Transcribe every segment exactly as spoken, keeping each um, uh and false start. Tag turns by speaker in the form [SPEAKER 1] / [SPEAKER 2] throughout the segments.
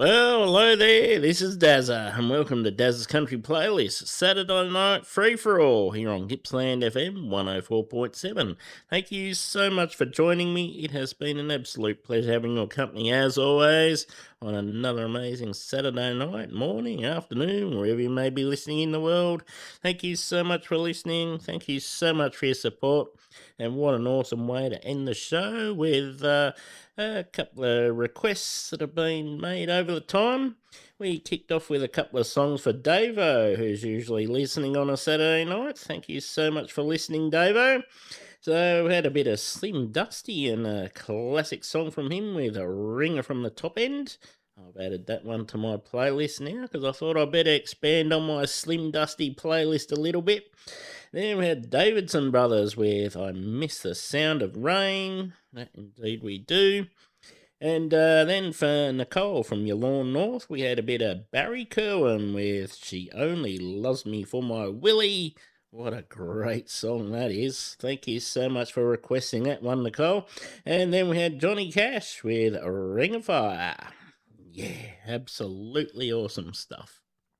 [SPEAKER 1] Well, hello there. This is Dazza, and welcome to Dazza's Country Playlist, Saturday night free for all here on Gippsland F M one oh four point seven. Thank you so much for joining me. It has been an absolute pleasure having your company as always on another amazing Saturday night, morning, afternoon, wherever you may be listening in the world. Thank you so much for listening. Thank you so much for your support. And what an awesome way to end the show with uh, a couple of requests that have been made over the time. We kicked off with a couple of songs for Davo, who's usually listening on a Saturday night. Thank you so much for listening, Davo. So we had a bit of Slim Dusty and a classic song from him with a ringer from the top end. I've added that one to my playlist now because I thought I'd better expand on my Slim Dusty playlist a little bit. Then we had Davidson Brothers with I Miss the Sound of Rain. That indeed we do. And uh, then for Nicole from Your Lawn North, we had a bit of Barry Kerwin with She Only Loves Me for My Willie. What a great song that is. Thank you so much for requesting that one, Nicole. And then we had Johnny Cash with Ring of Fire. Yeah, absolutely awesome stuff.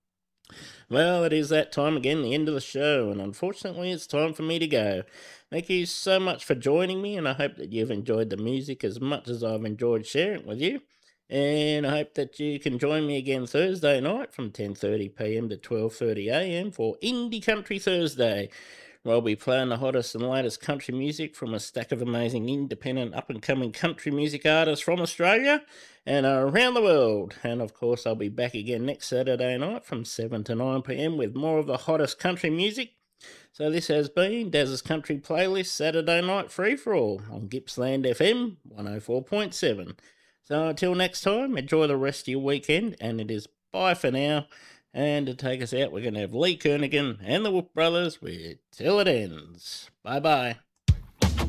[SPEAKER 1] Well, it is that time again, the end of the show, and unfortunately it's time for me to go. Thank you so much for joining me, and I hope that you've enjoyed the music as much as I've enjoyed sharing it with you. And I hope that you can join me again Thursday night from ten thirty p m to twelve thirty a m for Indie Country Thursday, where I'll be playing the hottest and latest country music from a stack of amazing independent up-and-coming country music artists from Australia and around the world. And of course, I'll be back again next Saturday night from seven to nine p m with more of the hottest country music. So this has been Daz's Country Playlist Saturday Night Free For All on Gippsland F M one oh four point seven. So until next time, enjoy the rest of your weekend, and it is bye for now. And to take us out, we're going to have Lee Kernaghan and the Whoop Brothers with Till It Ends. Bye-bye.